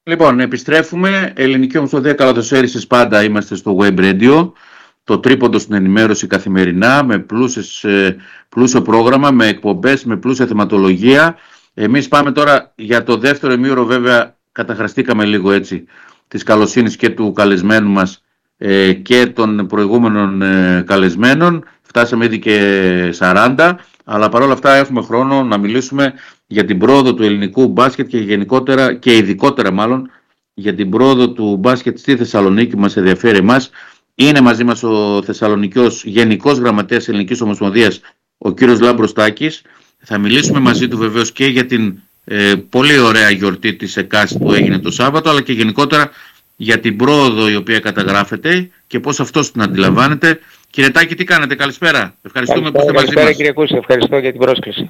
Λοιπόν, επιστρέφουμε. Ελληνική Ομοσπονδία Καλαθοσέρησης πάντα είμαστε στο Web Radio. Το τρίποντο στην ενημέρωση καθημερινά, με πλούσιο πρόγραμμα, με εκπομπές, με πλούσια θεματολογία. Εμείς πάμε τώρα για το δεύτερο ημίωρο, βέβαια καταχραστήκαμε λίγο έτσι της καλοσύνης και του καλεσμένου μας και των προηγούμενων καλεσμένων. Φτάσαμε ήδη και 40, αλλά παρόλα αυτά έχουμε χρόνο να μιλήσουμε για την πρόοδο του ελληνικού μπάσκετ και γενικότερα και ειδικότερα μάλλον για την πρόοδο του μπάσκετ στη Θεσσαλονίκη που μας ενδιαφέρει εμάς. Είναι μαζί μας ο Θεσσαλονικιός Γενικός Γραμματέας Ελληνικής Ομοσπονδίας, ο κύριος Λάμπρος Τάκης. Θα μιλήσουμε μαζί του βεβαίως και για την πολύ ωραία γιορτή της ΕΚΑΣ που έγινε το Σάββατο, αλλά και γενικότερα για την πρόοδο η οποία καταγράφεται και πώς αυτός την αντιλαμβάνεται. Κύριε Τάκη, τι κάνετε? Καλησπέρα. Ευχαριστούμε που είστε μαζί μας. Καλησπέρα κύριε Κούση, ευχαριστώ για την πρόσκληση.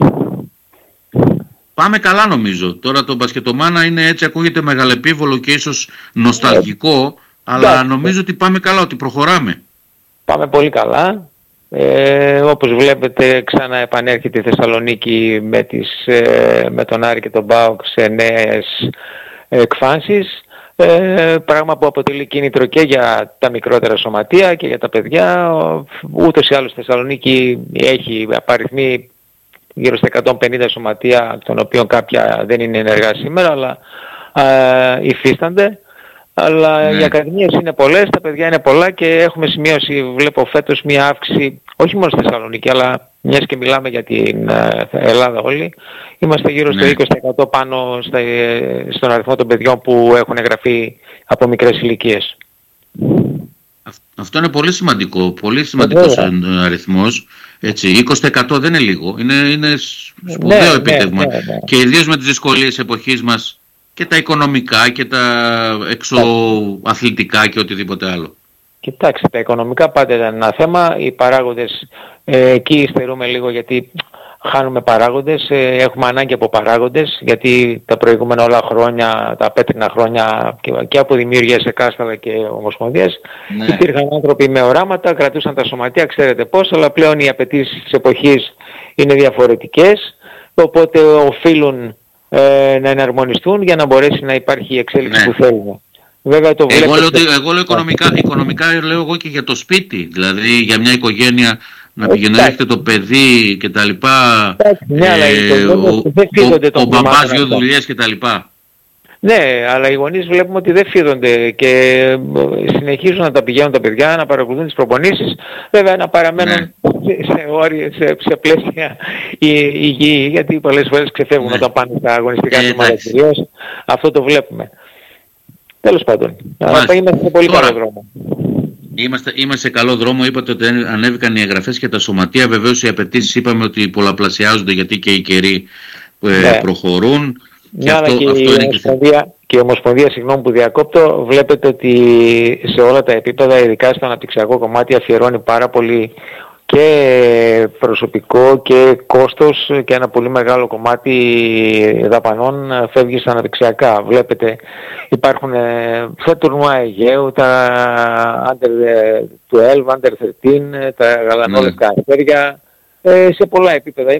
Πάμε καλά νομίζω. Τώρα το μπασκετομάνα είναι έτσι, ακούγεται μεγαλεπίβολο και ίσως νοσταλγικό, αλλά νομίζω ότι πάμε καλά, ότι προχωράμε. Πάμε πολύ καλά. Όπως βλέπετε ξανά επανέρχεται η Θεσσαλονίκη με τον Άρη και τον ΠΑΟΚ σε νέες εκφάνσεις. Πράγμα που αποτελεί κίνητρο και για τα μικρότερα σωματεία και για τα παιδιά. Ούτως ή άλλως η Θεσσαλονίκη έχει απαριθμεί γύρω στα 150 σωματεία, των οποίων κάποια δεν είναι ενεργά σήμερα, αλλά υφίστανται. Αλλά οι ακαδημίες είναι πολλές, τα παιδιά είναι πολλά και έχουμε σημειώσει, βλέπω φέτος, μια αύξηση, όχι μόνο στη Θεσσαλονίκη, αλλά μιας και μιλάμε για την Ελλάδα όλη, είμαστε γύρω στο 20% πάνω στον αριθμό των παιδιών που έχουν εγγραφεί από μικρές ηλικίες. Αυτό είναι πολύ σημαντικό, πολύ σημαντικός αριθμός. Έτσι, 20% δεν είναι λίγο, είναι σπουδαίο επίτευγμα. Και ιδίως με τις δυσκολίες εποχής μας και τα οικονομικά και τα εξωαθλητικά και οτιδήποτε άλλο. Κοιτάξτε, τα οικονομικά πάντα ήταν ένα θέμα. Οι παράγοντες, εκεί υστερούμε λίγο γιατί χάνουμε παράγοντες, έχουμε ανάγκη από παράγοντες, γιατί τα προηγούμενα όλα χρόνια, τα πέτρινα χρόνια και από δημιουργίες ΕΚΑΣ και Ομοσπονδίας, υπήρχαν άνθρωποι με οράματα, κρατούσαν τα σωματεία, ξέρετε πώς, αλλά πλέον οι απαιτήσεις της εποχής είναι διαφορετικές, οπότε οφείλουν να εναρμονιστούν για να μπορέσει να υπάρχει η εξέλιξη που θέλουμε. Βέβαια, εγώ λέω οικονομικά λέω εγώ και για το σπίτι, δηλαδή για μια οικογένεια να πηγαίνει να έχετε το παιδί και τα λοιπά, ο μπαμπάς 2 δουλειές και τα λοιπά. Ναι, αλλά οι γονείς βλέπουμε ότι δεν φίδονται και συνεχίζουν να τα πηγαίνουν τα παιδιά, να παρακολουθούν τις προπονήσεις, βέβαια να παραμένουν σε πλαίσια υγιή, γιατί πολλές φορές ξεφεύγουν όταν πάνε στα αγωνιστικά του μαραθωνιός. Αυτό το βλέπουμε. Τέλος πάντων, αλλά είμαστε σε πολύ καλό δρόμο. Είμαστε σε καλό δρόμο, είπατε ότι ανέβηκαν οι εγγραφές και τα σωματεία, βεβαίως οι απαιτήσεις είπαμε ότι πολλαπλασιάζονται γιατί και οι καιροί προχωρούν. Και η Ομοσπονδία, συγγνώμη που διακόπτω, βλέπετε ότι σε όλα τα επίπεδα, ειδικά στο αναπτυξιακό κομμάτι, αφιερώνει πάρα πολύ και προσωπικό και κόστος και ένα πολύ μεγάλο κομμάτι δαπανών φεύγει στα αναπτυξιακά. Βλέπετε υπάρχουν τα τουρνουά Αιγαίου, τα Under 12, Under 13, τα γαλανόλευκα αστέρια, σε πολλά επίπεδα.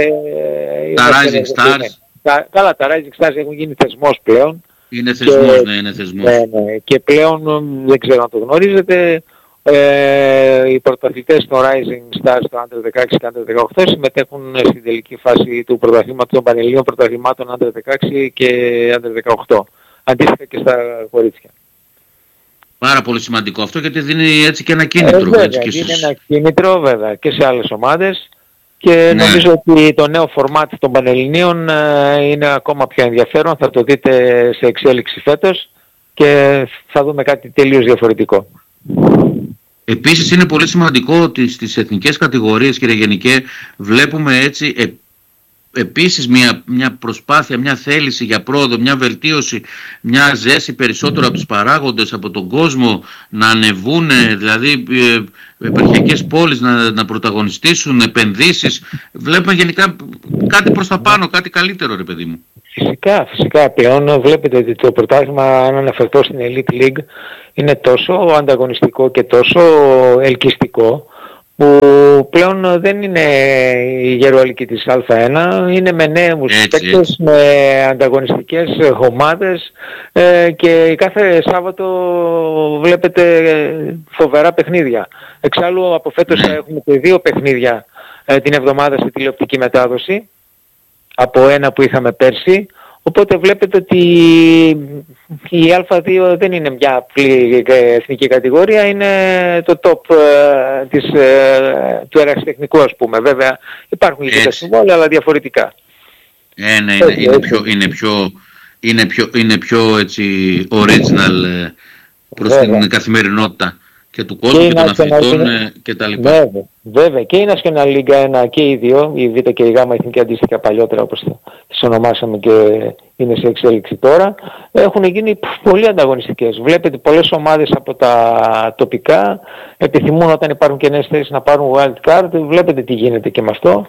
Τα Rising Stars. Καλά, τα Rising Stars έχουν γίνει θεσμός πλέον. Είναι θεσμός, είναι θεσμός. Ναι. Και πλέον, δεν ξέρω αν το γνωρίζετε, οι πρωταθλητές των Rising Stars, το Under 16 και Under 18, συμμετέχουν στην τελική φάση του πρωταθλήματος των Πανελληνίων Πρωταθλημάτων Under 16 και Under 18. Αντίστοιχα και στα κορίτσια. Πάρα πολύ σημαντικό αυτό, γιατί δίνει έτσι και ένα κίνητρο. Βέβαια, δίνει ένα κίνητρο βέβαια και σε άλλες ομάδες. Και νομίζω ότι το νέο φορμάτ των Πανελληνίων είναι ακόμα πιο ενδιαφέρον. Θα το δείτε σε εξέλιξη φέτος και θα δούμε κάτι τελείως διαφορετικό. Επίσης είναι πολύ σημαντικό ότι στις εθνικές κατηγορίες, κύριε Γενικέ, βλέπουμε έτσι επίσης μια προσπάθεια, μια θέληση για πρόοδο, μια βελτίωση, μια ζέση περισσότερο από τους παράγοντες, από τον κόσμο να ανεβούν, δηλαδή επαρχιακές πόλεις να πρωταγωνιστήσουν, επενδύσεις. Βλέπουμε γενικά κάτι προς τα πάνω, κάτι καλύτερο, ρε παιδί μου. Φυσικά πλέον βλέπετε ότι το πρωτάθλημα, αν αναφερθώ στην Elite League, είναι τόσο ανταγωνιστικό και τόσο ελκυστικό που πλέον δεν είναι η γεροαλική της Α1, είναι με νέους παίκτες, με ανταγωνιστικές ομάδες και κάθε Σάββατο βλέπετε φοβερά παιχνίδια. Εξάλλου από φέτος θα έχουμε και 2 παιχνίδια την εβδομάδα στη τηλεοπτική μετάδοση, από ένα που είχαμε πέρσι. Οπότε βλέπετε ότι η Α2 δεν είναι μια απλή εθνική κατηγορία, είναι το top του ερασιτεχνικού, ας πούμε. Βέβαια υπάρχουν και τα συμβόλαια, αλλά διαφορετικά. Ναι, είναι πιο έτσι original προς την καθημερινότητα και του κόσμου και των αθλητών και τα λοιπά. Βέβαια, και η National League 1 και οι 2, η Β και η Γ εθνική αντίστοιχα παλιότερα όπως τις ονομάσαμε και είναι σε εξέλιξη τώρα, έχουν γίνει πολύ ανταγωνιστικές. Βλέπετε πολλές ομάδες από τα τοπικά επιθυμούν όταν υπάρχουν και νέες θέσεις να πάρουν wild card, βλέπετε τι γίνεται και με αυτό.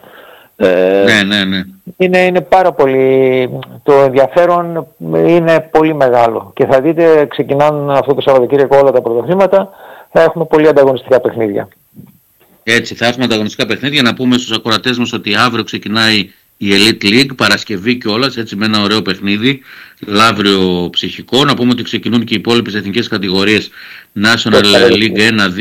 Ναι. Είναι πάρα πολύ, το ενδιαφέρον είναι πολύ μεγάλο και θα δείτε ξεκινάνε αυτό το Σαββατοκύριακο όλα τα πρωταθλήματα, θα έχουμε πολύ ανταγωνιστικά παιχνίδια. Έτσι, θα έχουμε ανταγωνιστικά παιχνίδια. Να πούμε στους ακροατές μας ότι αύριο ξεκινάει η Elite League, Παρασκευή κιόλας, έτσι με ένα ωραίο παιχνίδι, λαύριο ψυχικό. Να πούμε ότι ξεκινούν και οι υπόλοιπες εθνικές κατηγορίες, National League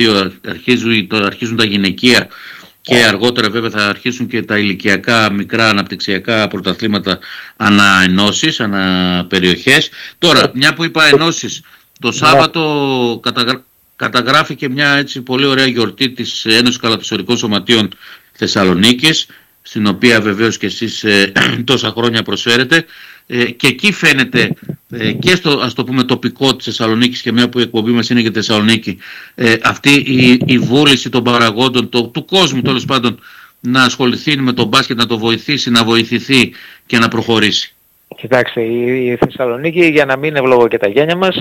1, 2, αρχίζουν τα γυναικεία και αργότερα βέβαια θα αρχίσουν και τα ηλικιακά μικρά αναπτυξιακά πρωταθλήματα ανά ενώσεις, ανά περιοχές. Τώρα, μια που είπα ενώσεις, το Σάββατο καταγράφηκε μια έτσι πολύ ωραία γιορτή της Ένωσης Καλαθοσφαιρικών Σωματείων Θεσσαλονίκης, στην οποία βεβαίως και εσείς τόσα χρόνια προσφέρετε, και εκεί φαίνεται και στο, ας το πούμε, τοπικό της Θεσσαλονίκης, και μια που η εκπομπή μας είναι για τη Θεσσαλονίκη, αυτή η βούληση των παραγόντων του κόσμου τέλος πάντων να ασχοληθεί με τον μπάσκετ, να το βοηθήσει, να βοηθηθεί και να προχωρήσει. Κοιτάξτε, η Θεσσαλονίκη, για να μην ευλογώ και τα γένια μας,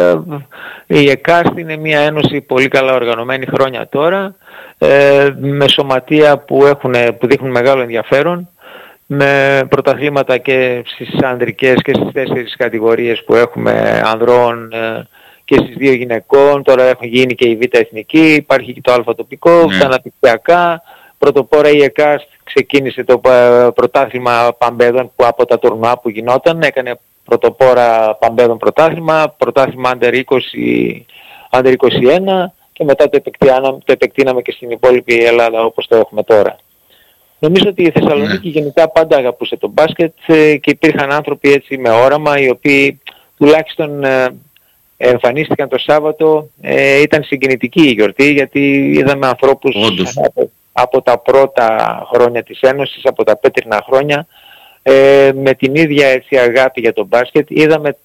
η ΕΚΑΣΤ είναι μια ένωση πολύ καλά οργανωμένη χρόνια τώρα, με σωματεία που δείχνουν μεγάλο ενδιαφέρον, με πρωταθλήματα και στις ανδρικές και στις 4 κατηγορίες που έχουμε ανδρών και στις 2 γυναικών. Τώρα έχουν γίνει και η Β' εθνική, υπάρχει και το Α τοπικό, τα αναπτυξιακά. Πρωτοπόρα η ΕΚΑΣΤ ξεκίνησε το πρωτάθλημα παμπέδων που από τα τουρνουά που γινόταν, έκανε πρωτοπόρα παμπέδων πρωτάθλημα Under 20, Under 21 και μετά το επεκτείναμε και στην υπόλοιπη Ελλάδα όπως το έχουμε τώρα. Νομίζω ότι η Θεσσαλονίκη γενικά πάντα αγαπούσε το μπάσκετ και υπήρχαν άνθρωποι έτσι με όραμα, οι οποίοι τουλάχιστον εμφανίστηκαν το Σάββατο. Ήταν συγκινητική η γιορτή, γιατί είδαμε ανθρώπους από τα πρώτα χρόνια της Ένωσης, από τα πέτρινα χρόνια, με την ίδια έτσι αγάπη για το μπάσκετ. Είδαμε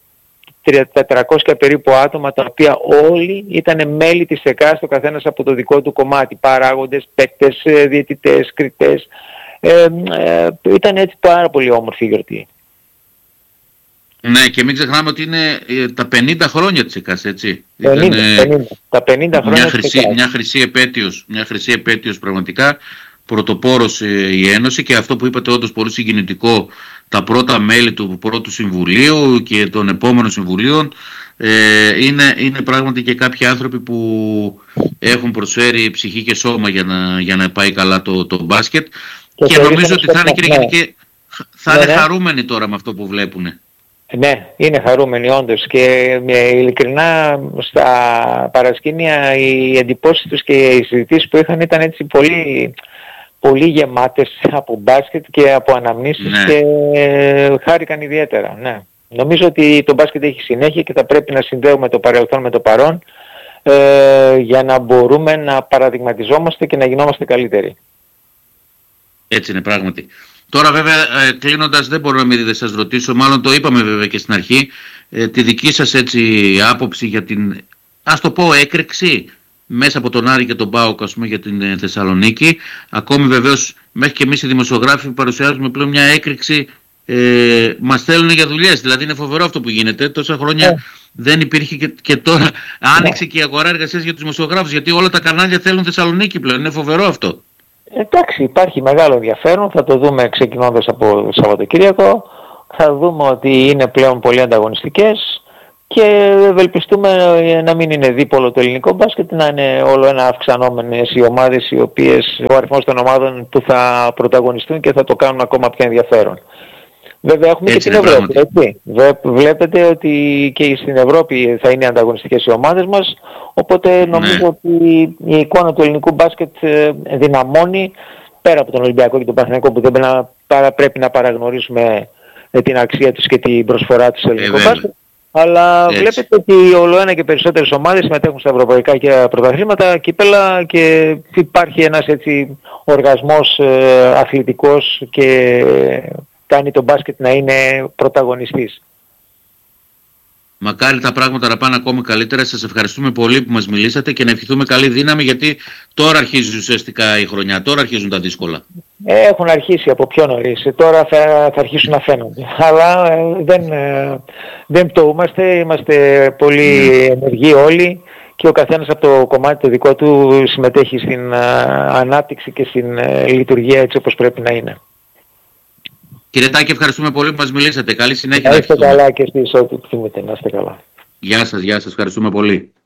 400 περίπου άτομα, τα οποία όλοι ήταν μέλη της ΕΚΑΣ, το καθένας από το δικό του κομμάτι, παράγοντες, παίκτες, διαιτητές, κριτές. Ήταν έτσι πάρα πολύ όμορφη η γιορτή. Ναι, και μην ξεχνάμε ότι είναι τα 50 χρόνια της ΕΚΑΣ, έτσι. 50, τα 50 χρόνια μια χρυσή επέτειος πραγματικά, πρωτοπόρος η Ένωση, και αυτό που είπατε όντως πολύ συγκινητικό, τα πρώτα μέλη του πρώτου συμβουλίου και των επόμενων συμβουλίων, είναι πράγματι και κάποιοι άνθρωποι που έχουν προσφέρει ψυχή και σώμα για να πάει καλά το μπάσκετ, και νομίζω ότι θα είναι χαρούμενοι τώρα με αυτό που βλέπουν. Ναι, είναι χαρούμενοι όντως, και ειλικρινά στα παρασκήνια οι εντυπώσεις τους και οι συζητήσεις που είχαν ήταν έτσι πολύ, πολύ γεμάτες από μπάσκετ και από αναμνήσεις, και χάρηκαν ιδιαίτερα. Ναι. Νομίζω ότι το μπάσκετ έχει συνέχεια και θα πρέπει να συνδέουμε το παρελθόν με το παρόν, για να μπορούμε να παραδειγματιζόμαστε και να γινόμαστε καλύτεροι. Έτσι είναι πράγματι. Τώρα βέβαια, κλείνοντας, δεν μπορώ να μην σας ρωτήσω, μάλλον το είπαμε βέβαια και στην αρχή, τη δική σας έτσι άποψη για την, ας το πω, έκρηξη μέσα από τον Άρη και τον ΠΑΟΚ, ας πούμε, για την Θεσσαλονίκη. Ακόμη βεβαίως μέχρι και εμείς οι δημοσιογράφοι που παρουσιάζουμε πλέον μια έκρηξη, μας θέλουν για δουλειές. Δηλαδή είναι φοβερό αυτό που γίνεται. Τόσα χρόνια δεν υπήρχε, και τώρα άνοιξε και η αγορά εργασίας για τους δημοσιογράφους, γιατί όλα τα κανάλια θέλουν Θεσσαλονίκη πλέον. Είναι φοβερό αυτό. Εντάξει, υπάρχει μεγάλο ενδιαφέρον, θα το δούμε ξεκινώντας από το Σαββατοκύριακο. Θα δούμε ότι είναι πλέον πολύ ανταγωνιστικές. και ευελπιστούμε να μην είναι δίπολο το ελληνικό μπάσκετ, να είναι όλο ένα αυξανόμενες οι ομάδες, οι οποίες, ο αριθμός των ομάδων που θα πρωταγωνιστούν και θα το κάνουν ακόμα πιο ενδιαφέρον. Βέβαια έχουμε Έτσι και την Ευρώπη, έτσι. Βλέπετε ότι και στην Ευρώπη θα είναι ανταγωνιστικές οι ομάδες μας, οπότε νομίζω ότι η εικόνα του ελληνικού μπάσκετ δυναμώνει, πέρα από τον Ολυμπιακό και τον Παναθηναϊκό που δεν πρέπει να παραγνωρίσουμε την αξία τους και την προσφορά τους στο ελληνικό μπάσκετ. Αλλά βλέπετε ότι όλο ένα και περισσότερες ομάδες συμμετέχουν στα ευρωπαϊκά και πρωταθλήματα, κύπελα, και υπάρχει ένας έτσι οργασμός αθλητικός και κάνει τον μπάσκετ να είναι πρωταγωνιστής. Μακάρι τα πράγματα να πάνε ακόμη καλύτερα. Σας ευχαριστούμε πολύ που μας μιλήσατε και να ευχηθούμε καλή δύναμη, γιατί τώρα αρχίζει ουσιαστικά η χρονιά, τώρα αρχίζουν τα δύσκολα. Έχουν αρχίσει από πιο νωρίς, τώρα θα αρχίσουν να φαίνονται. Αλλά δεν πτωούμαστε, είμαστε πολύ ενεργοί όλοι και ο καθένας από το κομμάτι το δικό του συμμετέχει στην ανάπτυξη και στην λειτουργία έτσι όπως πρέπει να είναι. Κύριε Τάκη, ευχαριστούμε πολύ που μας μιλήσατε. Καλή συνέχεια. Να είστε καλά και εσείς ό,τι επιθυμείτε. Να είστε καλά. Γεια σας, ευχαριστούμε πολύ.